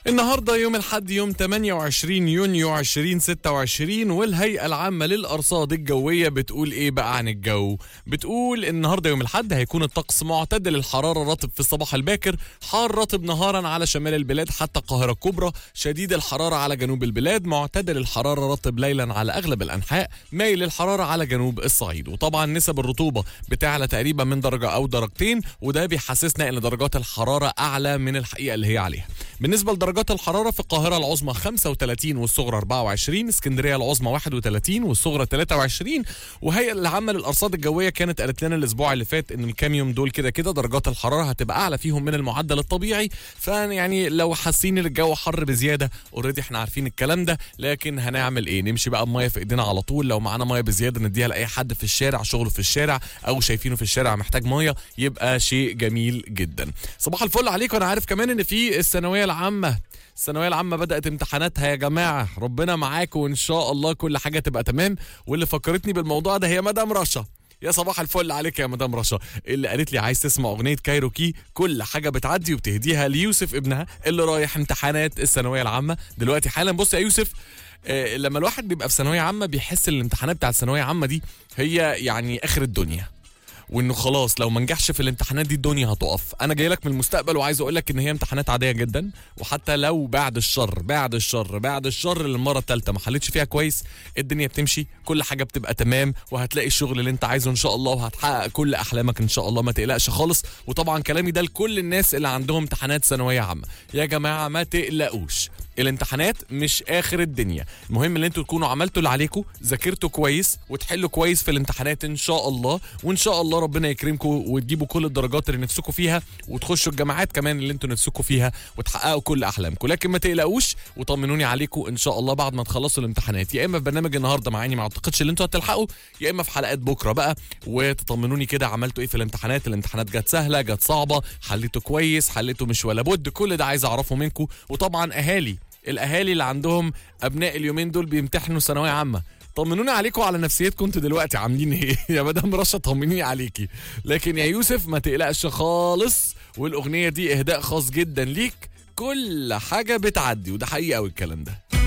النهارده يوم الأحد يوم 28 يونيو 2026 والهيئة العامة للأرصاد الجوية بتقول ايه بقى عن الجو؟ بتقول النهارده يوم الأحد هيكون الطقس معتدل الحرارة، رطب في الصباح الباكر، حار رطب نهارا على شمال البلاد حتى القاهرة الكبرى، شديد الحرارة على جنوب البلاد، معتدل الحرارة رطب ليلا على أغلب الأنحاء، مايل الحرارة على جنوب الصعيد. وطبعا نسب الرطوبة بتعلى تقريبا من درجة أو درجتين، وده بيحسسنا ان درجات الحرارة أعلى من الحقيقة اللي هي عليها. بالنسبة لدرجات الحرارة في القاهرة العظمى 35 والصغرى 24، اسكندرية العظمى 31 والصغرى 23. وهيئة العامة للأرصاد الجوية كانت قالت لنا الأسبوع اللي فات إن الكام يوم دول كده درجات الحرارة هتبقى أعلى فيهم من المعدل الطبيعي، فيعني لو حاسين ان الجو حر بزيادة اوريدي احنا عارفين الكلام ده، لكن هنعمل ايه؟ نمشي بقى بمية في ايدينا على طول، لو معانا مية بزيادة نديها لأي حد في الشارع شغله في الشارع أو شايفينه في الشارع محتاج مية، يبقى شيء جميل جدا. صباح الفل عليكم. أنا عارف كمان إن في الثانوية العامة بدأت امتحاناتها يا جماعة، ربنا معاكم وإن شاء الله كل حاجة تبقى تمام. واللي فكرتني بالموضوع ده هي مدام رشا. يا صباح الفل عليك يا مدام رشا، اللي قالت لي عايز تسمع أغنية كايروكي كل حاجة بتعدي، وبتهديها ليوسف ابنها اللي رايح امتحانات الثانوية العامة دلوقتي حالا. بص يا يوسف، لما الواحد بيبقى في ثانوية عامة بيحس ان الامتحانات بتاع الثانوية عامة دي هي يعني آخر الدنيا، وانه خلاص لو ما نجحش في الامتحانات دي الدنيا هتقف. انا جاي لك من المستقبل وعايز اقول لك ان هي امتحانات عاديه جدا، وحتى لو بعد الشر للمره الثالثه ما حلتش فيها كويس الدنيا بتمشي، كل حاجه بتبقى تمام، وهتلاقي الشغل اللي انت عايزه ان شاء الله، وهتحقق كل احلامك ان شاء الله، ما تقلقش خالص. وطبعا كلامي ده لكل الناس اللي عندهم امتحانات ثانويه عامه، يا جماعه ما تقلقوش، الامتحانات مش اخر الدنيا. المهم ان انتوا تكونوا عملتوا اللي عليكم، ذاكرتوا كويس وتحلوا كويس في الامتحانات ان شاء الله، وان شاء الله ربنا يكرمكم وتجيبوا كل الدرجات اللي نفسكم فيها، وتخشوا الجامعات كمان اللي انتوا نفسكم فيها، وتحققوا كل احلامكم. لكن ما تقلقوش وطمنوني عليكم ان شاء الله بعد ما تخلصوا الامتحانات، يا اما في برنامج النهارده معاني ما اعتقدش ان انتوا هتلحقوا، يا اما في حلقات بكره بقى، وتطمنوني كده عملتوا ايه في الامتحانات جت سهله، جت صعبه، حليتوا كويس، حليتوا مش ولا بد، كل ده عايز اعرفه منكم. وطبعا الاهالي اللي عندهم ابناء اليومين دول بيمتحنوا ثانويه عامه، طمنوني عليكم على نفسيتكم انتوا دلوقتي عاملين ايه. يا مدام رشا طمنيني عليكي. لكن يا يوسف ما تقلقش خالص، والاغنيه دي اهداء خاص جدا ليك، كل حاجه بتعدي، وده حقيقي قوي الكلام ده.